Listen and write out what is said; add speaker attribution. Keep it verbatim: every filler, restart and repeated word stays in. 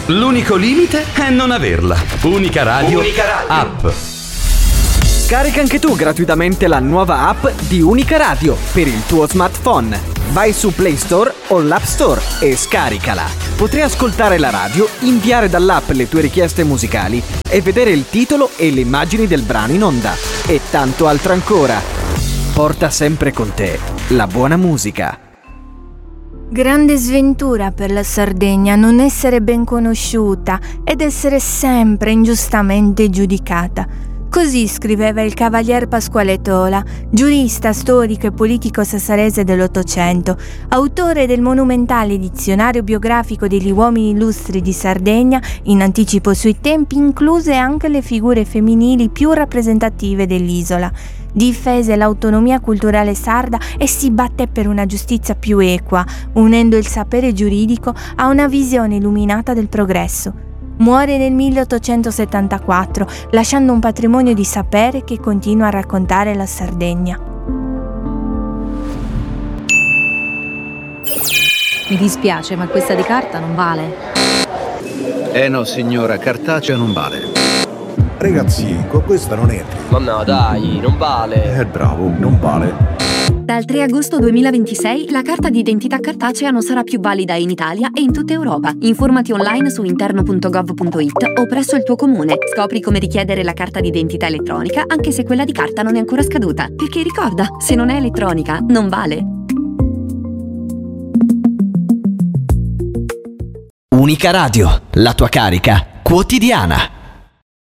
Speaker 1: L'unico limite è non averla. Unica Radio, Unica Radio. App.
Speaker 2: Scarica anche tu gratuitamente la nuova app di Unica Radio per il tuo smartphone. Vai su Play Store o l'App Store e scaricala. Potrai ascoltare la radio, inviare dall'app le tue richieste musicali e vedere il titolo e le immagini del brano in onda. E tanto altro ancora. Porta sempre con te la buona musica.
Speaker 3: Grande sventura per la Sardegna non essere ben conosciuta ed essere sempre ingiustamente giudicata. Così scriveva il cavalier Pasquale Tola, giurista, storico e politico sassarese dell'Ottocento, autore del monumentale dizionario biografico degli uomini illustri di Sardegna, in anticipo sui tempi, incluse anche le figure femminili più rappresentative dell'isola. Difese l'autonomia culturale sarda e si batté per una giustizia più equa, unendo il sapere giuridico a una visione illuminata del progresso. Muore nel milleottocentosettantaquattro, lasciando un patrimonio di sapere che continua a raccontare la Sardegna.
Speaker 4: Mi dispiace, ma questa di carta non vale.
Speaker 5: Eh no, signora, cartacea non vale.
Speaker 6: Ragazzi, con questa non entri.
Speaker 7: Ma no, dai, non vale.
Speaker 6: Eh, bravo, non vale.
Speaker 4: Dal tre agosto duemilaventisei la carta di identità cartacea non sarà più valida in Italia e in tutta Europa. Informati online su interno punto gov punto it o presso il tuo comune. Scopri come richiedere la carta di identità elettronica anche se quella di carta non è ancora scaduta. Perché ricorda, se non è elettronica, non vale.
Speaker 2: Unica Radio, la tua carica quotidiana.